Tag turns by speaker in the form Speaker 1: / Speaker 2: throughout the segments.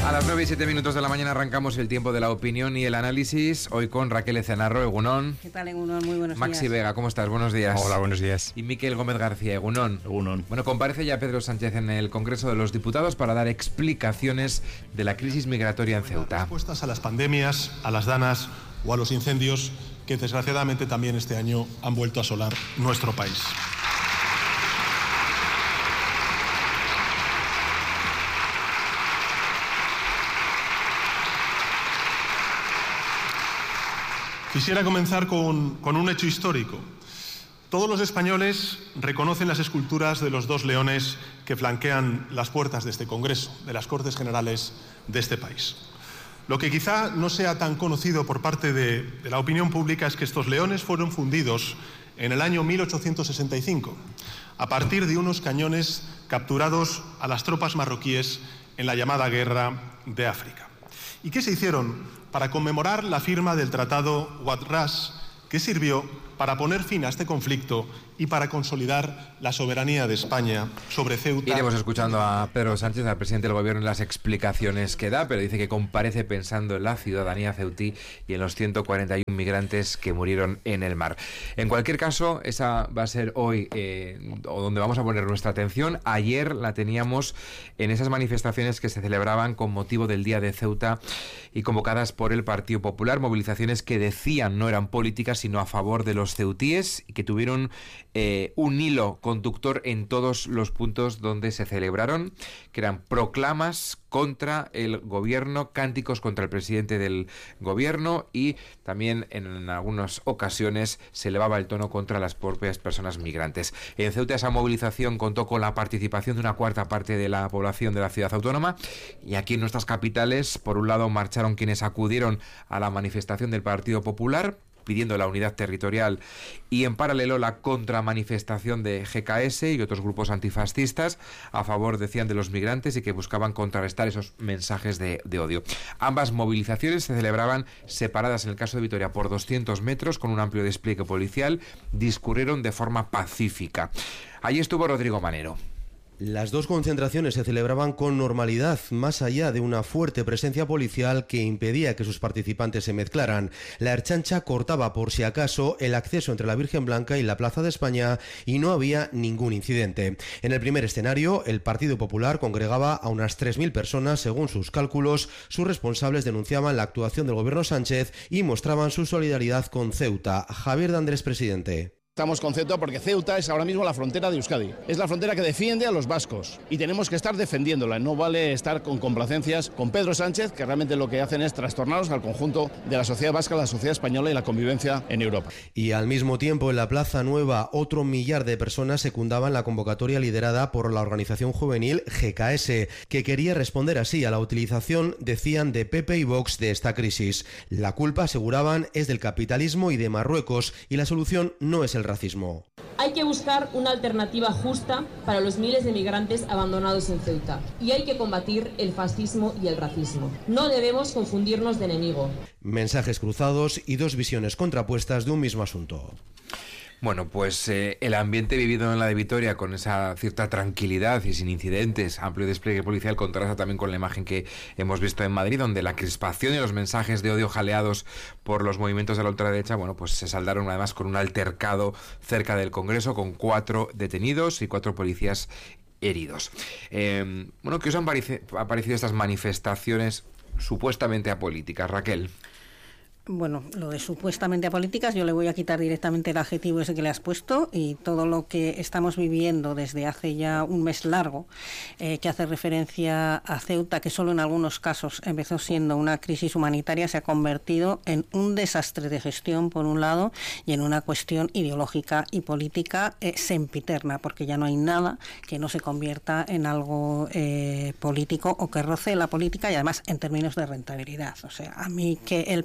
Speaker 1: A las 9:07 de la mañana arrancamos el tiempo de la opinión y el análisis. Hoy con Raquel Ezenarro, Egunon.
Speaker 2: ¿Qué tal, Egunon? Muy buenos días.
Speaker 1: Maxi Vega, ¿cómo estás? Buenos días.
Speaker 3: Hola, buenos días.
Speaker 1: Y Miquel Gómez García, Egunon.
Speaker 3: Egunon.
Speaker 1: Bueno, comparece ya Pedro Sánchez en el Congreso de los Diputados para dar explicaciones de la crisis migratoria en Ceuta.
Speaker 4: Respuestas a las pandemias, a las danas o a los incendios que desgraciadamente también este año han vuelto a asolar nuestro país. Quisiera comenzar con un hecho histórico. Todos los españoles reconocen las esculturas de los dos leones que flanquean las puertas de este Congreso, de las Cortes Generales de este país. Lo que quizá no sea tan conocido por parte de la opinión pública es que estos leones fueron fundidos en el año 1865, a partir de unos cañones capturados a las tropas marroquíes en la llamada Guerra de África. ¿Y qué se hicieron para conmemorar la firma del Tratado Wad Ras, que sirvió para poner fin a este conflicto y para consolidar la soberanía de España sobre Ceuta?
Speaker 1: Iremos escuchando a Pedro Sánchez, al presidente del Gobierno, en las explicaciones que da, pero dice que comparece pensando en la ciudadanía ceutí y en los 141 migrantes que murieron en el mar. En cualquier caso, esa va a ser hoy o donde vamos a poner nuestra atención. Ayer la teníamos en esas manifestaciones que se celebraban con motivo del Día de Ceuta y convocadas por el Partido Popular, movilizaciones que decían no eran políticas sino a favor de los ceutíes y que tuvieron un hilo conductor en todos los puntos donde se celebraron, que eran proclamas contra el gobierno, cánticos contra el presidente del gobierno y también en algunas ocasiones se elevaba el tono contra las propias personas migrantes. En Ceuta esa movilización contó con la participación de una cuarta parte de la población de la ciudad autónoma y aquí en nuestras capitales, por un lado, marcharon quienes acudieron a la manifestación del Partido Popular pidiendo la unidad territorial y en paralelo la contramanifestación de GKS y otros grupos antifascistas a favor, decían, de los migrantes y que buscaban contrarrestar esos mensajes de odio. Ambas movilizaciones se celebraban separadas en el caso de Vitoria por 200 metros con un amplio despliegue policial, discurrieron de forma pacífica. Allí estuvo Rodrigo Manero.
Speaker 5: Las dos concentraciones se celebraban con normalidad, más allá de una fuerte presencia policial que impedía que sus participantes se mezclaran. La Ertzaintza cortaba por si acaso el acceso entre la Virgen Blanca y la Plaza de España y no había ningún incidente. En el primer escenario, el Partido Popular congregaba a unas 3.000 personas según sus cálculos. Sus responsables denunciaban la actuación del gobierno Sánchez y mostraban su solidaridad con Ceuta. Javier de Andrés, presidente.
Speaker 6: Estamos con Ceuta porque Ceuta es ahora mismo la frontera de Euskadi. Es la frontera que defiende a los vascos y tenemos que estar defendiéndola. No vale estar con complacencias con Pedro Sánchez, que realmente lo que hacen es trastornarnos al conjunto de la sociedad vasca, la sociedad española y la convivencia en Europa.
Speaker 5: Y al mismo tiempo, en la Plaza Nueva, otro millar de personas secundaban la convocatoria liderada por la organización juvenil GKS, que quería responder así a la utilización, decían, de PP y Vox de esta crisis. La culpa, aseguraban, es del capitalismo y de Marruecos y la solución no es el racismo.
Speaker 7: Hay que buscar una alternativa justa para los miles de migrantes abandonados en Ceuta y hay que combatir el fascismo y el racismo. No debemos confundirnos de enemigo.
Speaker 5: Mensajes cruzados y dos visiones contrapuestas de un mismo asunto.
Speaker 1: Bueno, pues el ambiente vivido en la de Vitoria con esa cierta tranquilidad y sin incidentes, amplio despliegue policial, contrasta también con la imagen que hemos visto en Madrid, donde la crispación y los mensajes de odio jaleados por los movimientos de la ultraderecha, bueno, pues se saldaron además con un altercado cerca del Congreso con 4 detenidos y 4 policías heridos. Bueno, ¿qué os han parecido estas manifestaciones supuestamente apolíticas, Raquel?
Speaker 2: Bueno, lo de supuestamente apolíticas, yo le voy a quitar directamente el adjetivo ese que le has puesto y todo lo que estamos viviendo desde hace ya un mes largo, que hace referencia a Ceuta, que solo en algunos casos empezó siendo una crisis humanitaria, se ha convertido en un desastre de gestión, por un lado, y en una cuestión ideológica y política sempiterna, porque ya no hay nada que no se convierta en algo político o que roce la política y además en términos de rentabilidad. O sea, a mí que el Partido Popular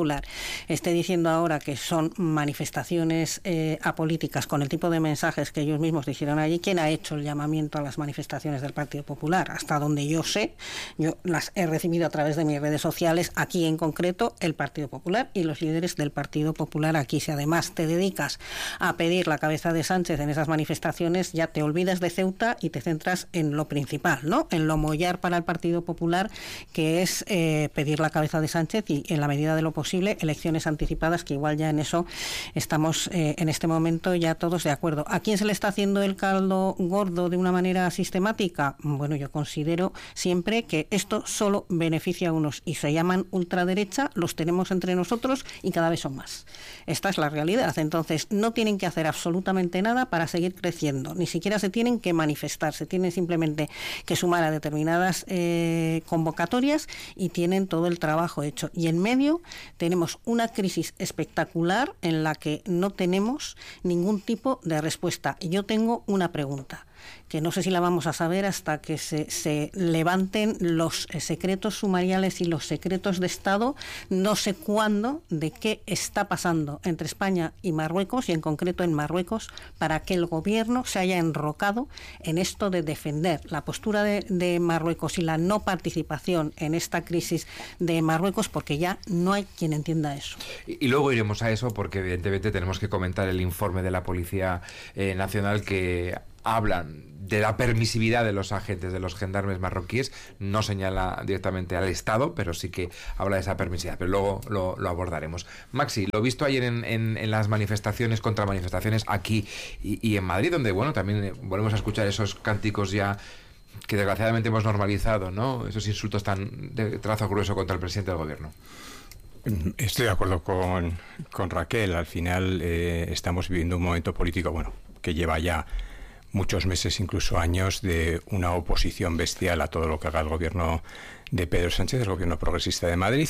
Speaker 2: Popular esté diciendo ahora que son manifestaciones apolíticas con el tipo de mensajes que ellos mismos dijeron allí. ¿Quién ha hecho el llamamiento a las manifestaciones del Partido Popular? Hasta donde yo sé, yo las he recibido a través de mis redes sociales, aquí en concreto el Partido Popular y los líderes del Partido Popular aquí. Si además te dedicas a pedir la cabeza de Sánchez en esas manifestaciones, ya te olvidas de Ceuta y te centras en lo principal, ¿no? En lo mollar para el Partido Popular, que es pedir la cabeza de Sánchez y, en la medida de lo posible, elecciones anticipadas, que igual ya en eso estamos en este momento ya todos de acuerdo. ¿A quién se le está haciendo el caldo gordo de una manera sistemática? Bueno, yo considero siempre que esto solo beneficia a unos y se llaman ultraderecha, los tenemos entre nosotros y cada vez son más. Esta es la realidad. Entonces, no tienen que hacer absolutamente nada para seguir creciendo, ni siquiera se tienen que manifestar, se tienen simplemente que sumar a determinadas convocatorias y tienen todo el trabajo hecho. Y en medio tenemos una crisis espectacular en la que no tenemos ningún tipo de respuesta. Y yo tengo una pregunta, que no sé si la vamos a saber hasta que se levanten los secretos sumariales y los secretos de Estado, no sé cuándo, de qué está pasando entre España y Marruecos, y en concreto en Marruecos, para que el gobierno se haya enrocado en esto de defender la postura de Marruecos y la no participación en esta crisis de Marruecos, porque ya no hay quien entienda eso.
Speaker 1: Y luego iremos a eso, porque evidentemente tenemos que comentar el informe de la Policía Nacional, que hablan de la permisividad de los agentes, de los gendarmes marroquíes. No señala directamente al Estado, pero sí que habla de esa permisividad, pero luego lo abordaremos. Maxi, lo visto ayer en las manifestaciones, contramanifestaciones aquí y en Madrid, donde, bueno, también volvemos a escuchar esos cánticos ya que desgraciadamente hemos normalizado, ¿no? Esos insultos tan de trazo grueso contra el presidente del gobierno.
Speaker 3: Estoy de acuerdo con Raquel. Al final estamos viviendo un momento político, bueno, que lleva ya muchos meses, incluso años, de una oposición bestial a todo lo que haga el gobierno de Pedro Sánchez, el gobierno progresista de Madrid,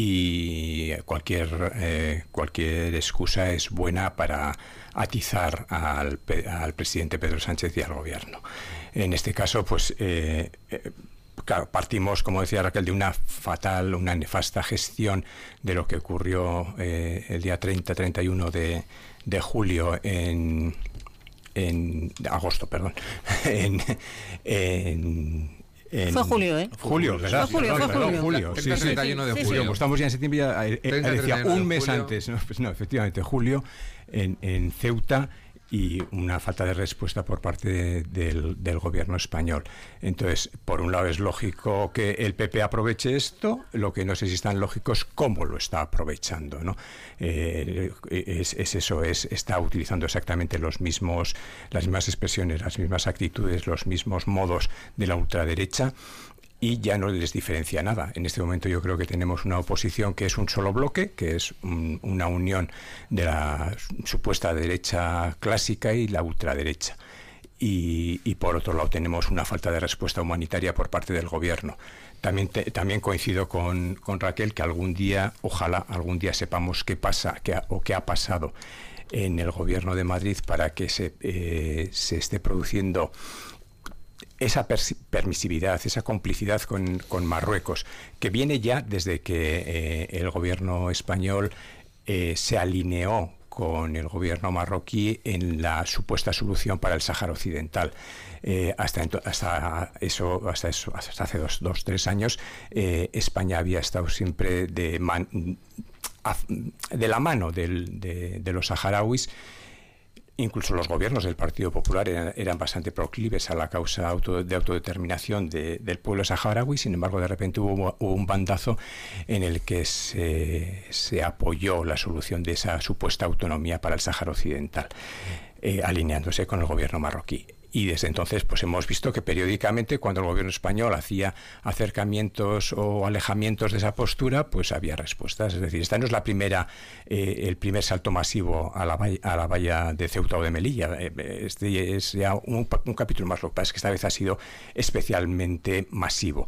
Speaker 3: y cualquier excusa es buena para atizar al presidente Pedro Sánchez y al gobierno. En este caso, pues claro, partimos, como decía Raquel, de una nefasta gestión de lo que ocurrió el día 31 de julio en agosto, perdón.
Speaker 2: Fue julio, ¿eh?
Speaker 3: Julio, ¿verdad?
Speaker 2: Fue julio.
Speaker 3: Sí,
Speaker 1: 31 de julio.
Speaker 3: Pues estamos ya en septiembre, decía un mes
Speaker 1: julio.
Speaker 3: antes. No, efectivamente, julio, en Ceuta, y una falta de respuesta por parte del gobierno español. Entonces, por un lado es lógico que el PP aproveche esto, lo que no sé si es tan lógico es cómo lo está aprovechando, ¿no? Está utilizando exactamente las mismas expresiones, las mismas actitudes, los mismos modos de la ultraderecha, y ya no les diferencia nada. En este momento yo creo que tenemos una oposición que es un solo bloque, que es una unión de la supuesta derecha clásica y la ultraderecha. Y por otro lado tenemos una falta de respuesta humanitaria por parte del gobierno. También coincido con Raquel que ojalá algún día sepamos qué pasa o qué ha pasado en el gobierno de Madrid para que se esté produciendo esa permisividad, esa complicidad con Marruecos, que viene ya desde que el gobierno español se alineó con el gobierno marroquí en la supuesta solución para el Sáhara Occidental. Hasta hace 2-3 años, España había estado siempre de la mano de los saharauis. Incluso los gobiernos del Partido Popular eran bastante proclives a la causa de autodeterminación del pueblo saharaui. Sin embargo, de repente hubo un bandazo en el que se apoyó la solución de esa supuesta autonomía para el Sáhara Occidental, alineándose con el gobierno marroquí. Y desde entonces pues hemos visto que periódicamente, cuando el gobierno español hacía acercamientos o alejamientos de esa postura, pues había respuestas. Es decir, esta no es el primer salto masivo a la valla de Ceuta o de Melilla. Este es ya un capítulo más. Lo que pasa es que esta vez ha sido especialmente masivo.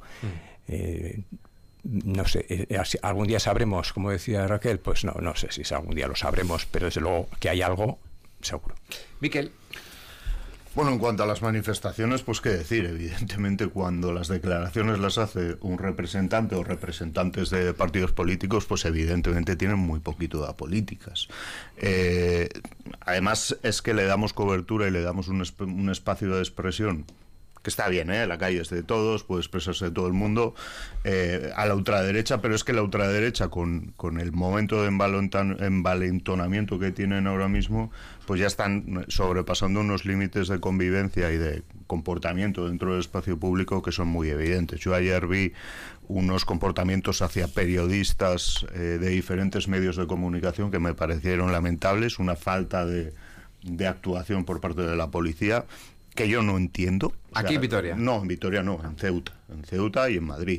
Speaker 3: No sé, algún día sabremos, como decía Raquel, pues no sé si algún día lo sabremos, pero desde luego que hay algo, seguro.
Speaker 1: Miquel.
Speaker 8: Bueno, en cuanto a las manifestaciones, pues qué decir, evidentemente cuando las declaraciones las hace un representante o representantes de partidos políticos, pues evidentemente tienen muy poquito de políticas. Además es que le damos cobertura y le damos un espacio de expresión que está bien, la calle es de todos, puede expresarse de todo el mundo, a la ultraderecha, pero es que la ultraderecha con el momento de envalentonamiento que tienen ahora mismo, pues ya están sobrepasando unos límites de convivencia y de comportamiento dentro del espacio público que son muy evidentes. Yo ayer vi unos comportamientos hacia periodistas de diferentes medios de comunicación que me parecieron lamentables, una falta de actuación por parte de la policía que yo no entiendo.
Speaker 1: ¿Aquí en Vitoria?
Speaker 8: No, en Vitoria no, en Ceuta y en Madrid.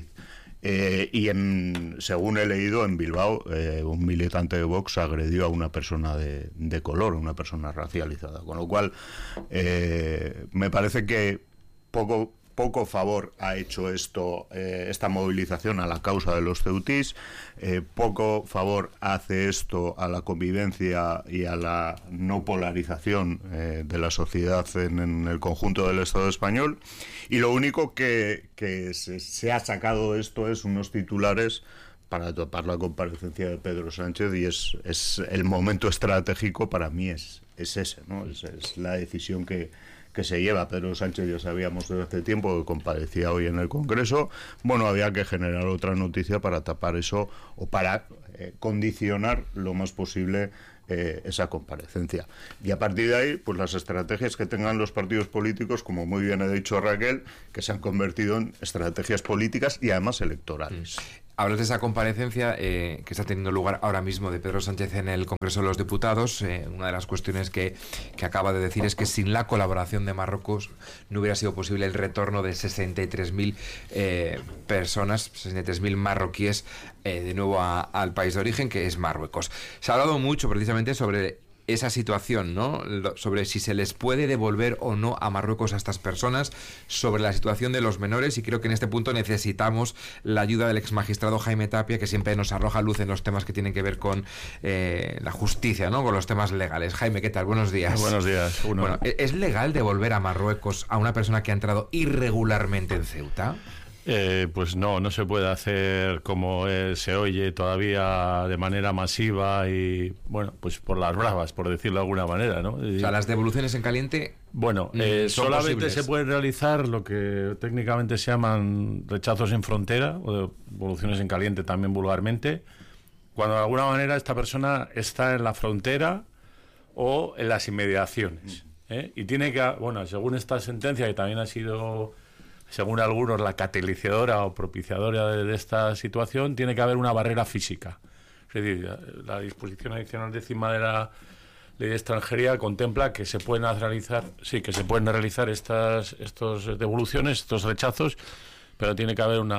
Speaker 8: Según he leído, en Bilbao, un militante de Vox agredió a una persona de color, una persona racializada, con lo cual me parece que poco favor ha hecho esta movilización a la causa de los ceutís, poco favor hace esto a la convivencia y a la no polarización de la sociedad en el conjunto del Estado español, y lo único que se ha sacado de esto es unos titulares para tapar la comparecencia de Pedro Sánchez, y es el momento estratégico para mí es ese, ¿no? Es la decisión que se lleva. Pedro Sánchez ya sabíamos desde hace tiempo que comparecía hoy en el Congreso. Bueno, había que generar otra noticia para tapar eso o para condicionar lo más posible esa comparecencia. Y a partir de ahí, pues las estrategias que tengan los partidos políticos, como muy bien ha dicho Raquel, que se han convertido en estrategias políticas y además electorales.
Speaker 1: Hablas de esa comparecencia que está teniendo lugar ahora mismo de Pedro Sánchez en el Congreso de los Diputados. Una de las cuestiones que acaba de decir es que sin la colaboración de Marruecos no hubiera sido posible el retorno de 63.000 personas, 63.000 marroquíes de nuevo al país de origen, que es Marruecos. Se ha hablado mucho precisamente sobre esa situación, ¿no? Sobre si se les puede devolver o no a Marruecos a estas personas, sobre la situación de los menores, y creo que en este punto necesitamos la ayuda del exmagistrado Jaime Tapia, que siempre nos arroja luz en los temas que tienen que ver con la justicia, ¿no? Con los temas legales. Jaime, ¿qué tal? Buenos días.
Speaker 9: Buenos días.
Speaker 1: Bueno, ¿es legal devolver a Marruecos a una persona que ha entrado irregularmente en Ceuta?
Speaker 9: Pues no se puede hacer como se oye todavía de manera masiva y, bueno, pues por las bravas, por decirlo de alguna manera, ¿no?
Speaker 1: O sea, las devoluciones en caliente...
Speaker 9: Bueno, solamente posibles. Se pueden realizar lo que técnicamente se llaman rechazos en frontera, o devoluciones en caliente también vulgarmente, cuando de alguna manera esta persona está en la frontera o en las inmediaciones. Y tiene que, bueno, según esta sentencia, que también ha sido... según algunos, la catalizadora o propiciadora de esta situación, tiene que haber una barrera física. Es decir, la disposición adicional 10ª de la Ley de Extranjería contempla que se pueden realizar estas devoluciones, estos rechazos, pero tiene que haber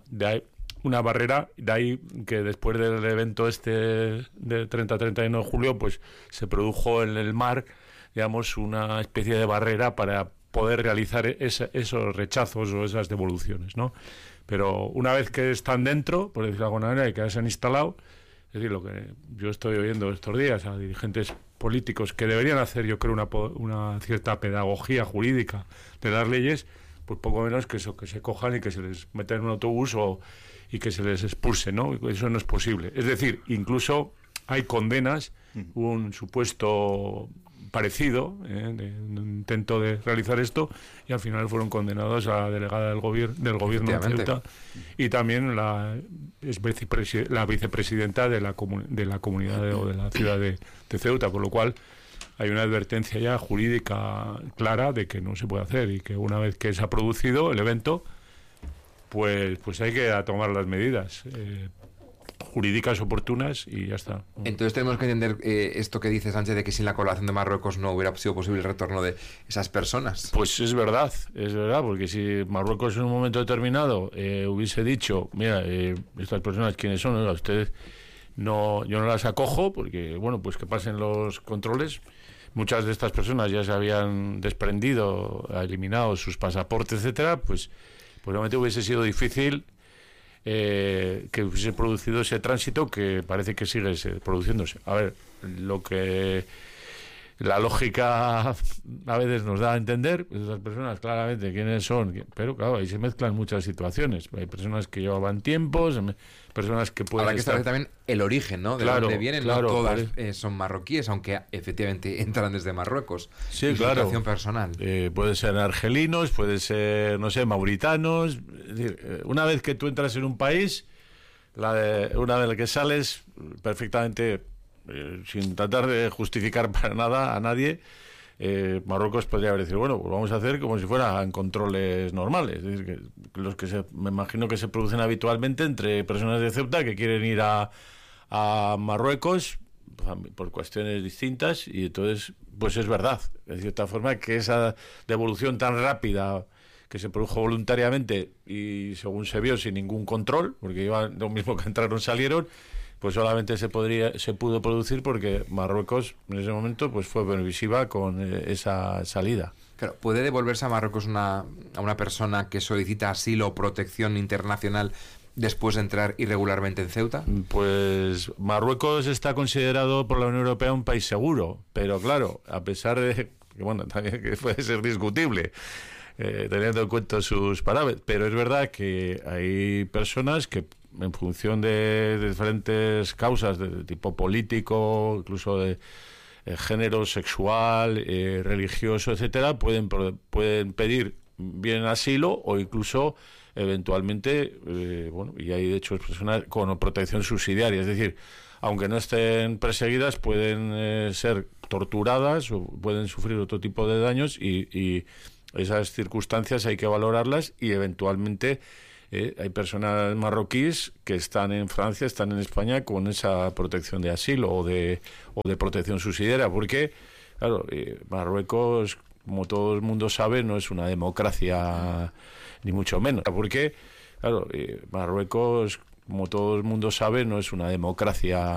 Speaker 9: una barrera. De ahí que después del evento del 30-31 de julio, pues se produjo en el mar, digamos, una especie de barrera para poder realizar esos rechazos o esas devoluciones, ¿no? Pero una vez que están dentro, por decirlo de alguna manera, y que se han instalado, es decir, lo que yo estoy oyendo estos días a dirigentes políticos que deberían hacer, yo creo, una cierta pedagogía jurídica de las leyes, pues poco menos que eso, que se cojan y que se les meta en un autobús y que se les expulse, ¿no? Eso no es posible. Es decir, incluso hay condenas, un supuesto parecido, de un intento de realizar esto, y al final fueron condenados a la delegada del gobierno de Ceuta y también la vicepresidenta de la comunidad o de la ciudad de Ceuta, por lo cual hay una advertencia ya jurídica clara de que no se puede hacer, y que una vez que se ha producido el evento, pues hay que tomar las medidas jurídicas oportunas y ya está.
Speaker 1: Entonces tenemos que entender esto que dice Sánchez, de que sin la colaboración de Marruecos no hubiera sido posible el retorno de esas personas.
Speaker 9: Pues es verdad, porque si Marruecos en un momento determinado hubiese dicho, mira, estas personas quiénes son, ¿no? Ustedes yo no las acojo porque, bueno, pues que pasen los controles. Muchas de estas personas ya se habían desprendido, eliminado sus pasaportes, etcétera, pues probablemente hubiese sido difícil que hubiese producido ese tránsito que parece que sigue produciéndose. A ver, lo que La lógica a veces nos da a entender, pues esas personas claramente quiénes son, pero claro, ahí se mezclan muchas situaciones. Hay personas que llevaban tiempos, personas que pueden
Speaker 1: Habrá que establecer también el origen, ¿no? De dónde vienen,
Speaker 9: claro,
Speaker 1: no todas son marroquíes, aunque efectivamente entran desde Marruecos.
Speaker 9: Sí, claro.
Speaker 1: Situación personal.
Speaker 9: Puede ser argelinos, puede ser, no sé, mauritanos. Es decir, una vez que tú entras en un país, una vez que sales, perfectamente, sin tratar de justificar para nada a nadie, Marruecos podría haber dicho, bueno, pues vamos a hacer como si fueran controles normales, es decir, que los que me imagino que se producen habitualmente entre personas de Ceuta que quieren ir a Marruecos por cuestiones distintas, y entonces pues es verdad, de cierta forma, que esa devolución tan rápida que se produjo voluntariamente y según se vio sin ningún control, porque iban lo mismo que entraron salieron, pues solamente se pudo producir porque Marruecos en ese momento pues fue permisiva con esa salida.
Speaker 1: Claro, ¿puede devolverse a Marruecos a una persona que solicita asilo o protección internacional después de entrar irregularmente en Ceuta?
Speaker 9: Pues Marruecos está considerado por la Unión Europea un país seguro, pero claro, a pesar de que, bueno, también que puede ser discutible, teniendo en cuenta sus parámetros, pero es verdad que hay personas que en función de diferentes causas de tipo político, incluso de género sexual, religioso, etcétera, pueden pedir bien asilo o incluso eventualmente, y hay de hecho personas con protección subsidiaria, es decir, aunque no estén perseguidas, pueden ser torturadas o pueden sufrir otro tipo de daños, y esas circunstancias hay que valorarlas, y eventualmente hay personas marroquíes que están en Francia, están en España con esa protección de asilo o de protección subsidiaria, porque, claro, Marruecos, como todo el mundo sabe, no es una democracia, ni mucho menos. Porque, claro, Marruecos, como todo el mundo sabe, no es una democracia